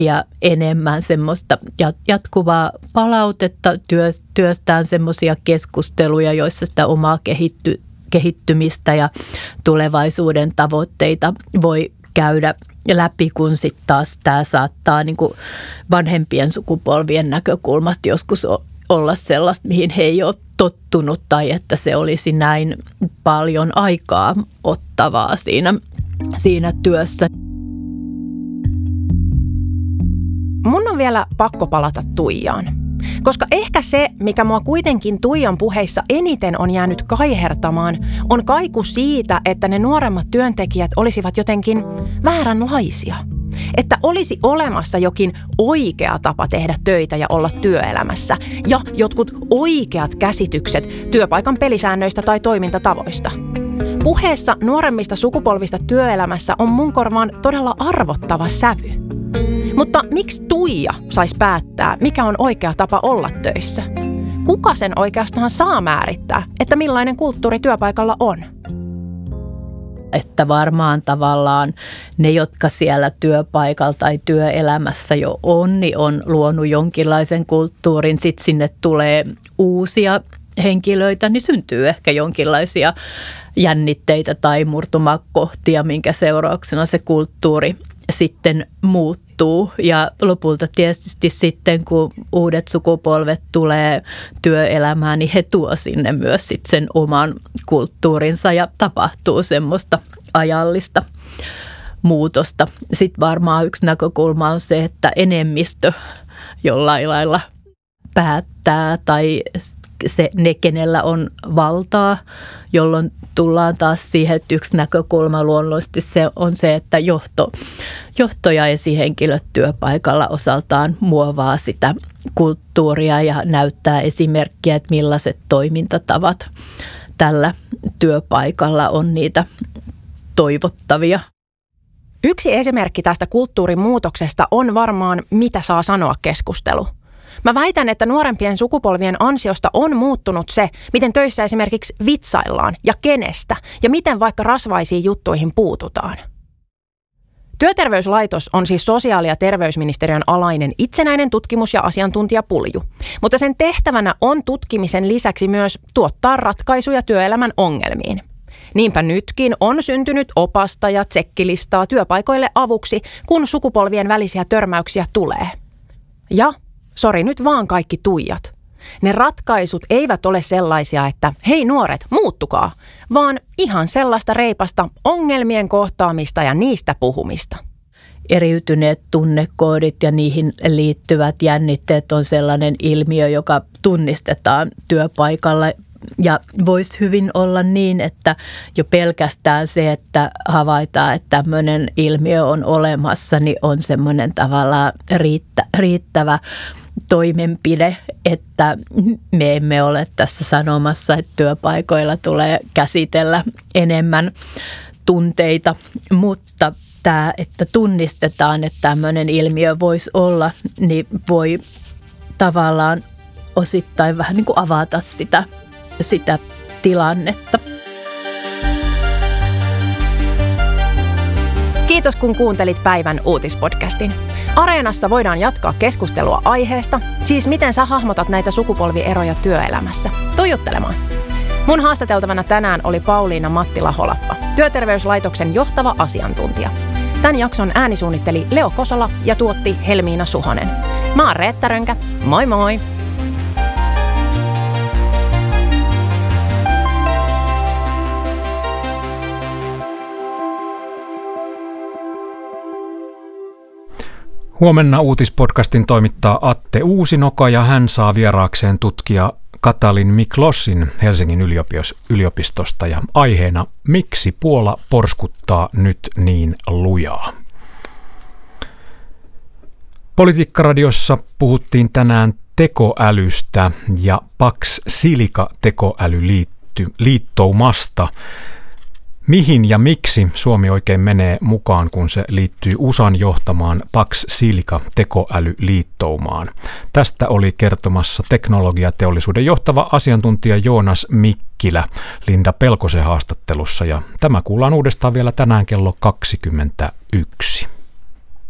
ja enemmän semmoista jatkuvaa palautetta, työstään semmoisia keskusteluja, joissa sitä omaa kehittymistä ja tulevaisuuden tavoitteita voi käydä läpi, kun sitten taas tämä saattaa niin kuin vanhempien sukupolvien näkökulmasta joskus olla sellaista, mihin he ei ole tottunut tai että se olisi näin paljon aikaa ottavaa siinä työssä. Mun on vielä pakko palata Tuijaan, koska ehkä se, mikä mua kuitenkin Tuijan puheissa eniten on jäänyt kaihertamaan, on kaiku siitä, että ne nuoremmat työntekijät olisivat jotenkin vääränlaisia. Että olisi olemassa jokin oikea tapa tehdä töitä ja olla työelämässä ja jotkut oikeat käsitykset työpaikan pelisäännöistä tai toimintatavoista. Puheessa nuoremmista sukupolvista työelämässä on mun korvaan todella arvottava sävy. Mutta miksi Tuija saisi päättää, mikä on oikea tapa olla töissä? Kuka sen oikeastaan saa määrittää, että millainen kulttuuri työpaikalla on? Että varmaan tavallaan ne, jotka siellä työpaikalla tai työelämässä jo on, niin on luonut jonkinlaisen kulttuurin. Sitten sinne tulee uusia henkilöitä, niin syntyy ehkä jonkinlaisia jännitteitä tai murtumakohtia, minkä seurauksena se kulttuuri sitten muuttuu. Ja lopulta tietysti sitten, kun uudet sukupolvet tulee työelämään, niin he tuo sinne myös sitten sen oman kulttuurinsa ja tapahtuu semmoista ajallista muutosta. Sitten varmaan yksi näkökulma on se, että enemmistö jollain lailla päättää tai ne, kenellä on valtaa, jolloin tullaan taas siihen, että yksi näkökulma luonnollisesti se on se, että johto ja esihenkilöt työpaikalla osaltaan muovaa sitä kulttuuria ja näyttää esimerkkiä, että millaiset toimintatavat tällä työpaikalla on niitä toivottavia. Yksi esimerkki tästä kulttuurimuutoksesta on varmaan mitä saa sanoa -keskustelu. Mä väitän, että nuorempien sukupolvien ansiosta on muuttunut se, miten töissä esimerkiksi vitsaillaan ja kenestä ja miten vaikka rasvaisiin juttuihin puututaan. Työterveyslaitos on siis sosiaali- ja terveysministeriön alainen itsenäinen tutkimus- ja asiantuntijapulju, mutta sen tehtävänä on tutkimisen lisäksi myös tuottaa ratkaisuja työelämän ongelmiin. Niinpä nytkin on syntynyt opasta ja tsekkilistaa työpaikoille avuksi, kun sukupolvien välisiä törmäyksiä tulee. Ja sori nyt vaan kaikki Tuijat. Ne ratkaisut eivät ole sellaisia, että hei nuoret, muuttukaa, vaan ihan sellaista reipasta ongelmien kohtaamista ja niistä puhumista. Eriytyneet tunnekoodit ja niihin liittyvät jännitteet on sellainen ilmiö, joka tunnistetaan työpaikalla. Ja voisi hyvin olla niin, että jo pelkästään se, että havaitaan, että tämmöinen ilmiö on olemassa, niin on semmoinen tavallaan riittävä toimenpide, että me emme ole tässä sanomassa, että työpaikoilla tulee käsitellä enemmän tunteita, mutta tämä, että tunnistetaan, että tämmöinen ilmiö voisi olla, niin voi tavallaan osittain vähän niin kuin avata sitä tilannetta. Kiitos kun kuuntelit päivän uutispodcastin. Areenassa voidaan jatkaa keskustelua aiheesta, siis miten sä hahmotat näitä sukupolvieroja työelämässä. Tuu juttelemaan. Mun haastateltavana tänään oli Pauliina Mattila-Holappa, Työterveyslaitoksen johtava asiantuntija. Tämän jakson äänisuunnitteli Leo Kosola ja tuotti Helmiina Suhonen. Mä oon Reetta Rönkä. Moi moi! Huomenna uutispodcastin toimittaa Atte Uusinoka ja hän saa vieraakseen tutkija Katalin Miklossin Helsingin yliopistosta ja aiheena miksi Puola porskuttaa nyt niin lujaa. Politiikkaradiossa puhuttiin tänään tekoälystä ja Pax Silica tekoälyliittoumasta. Mihin ja miksi Suomi oikein menee mukaan, kun se liittyy USAn johtamaan Pax Silica tekoälyliittoumaan? Tästä oli kertomassa teknologiateollisuuden johtava asiantuntija Joonas Mikkilä Linda Pelkosen haastattelussa ja tämä kuullaan uudestaan vielä tänään kello 21.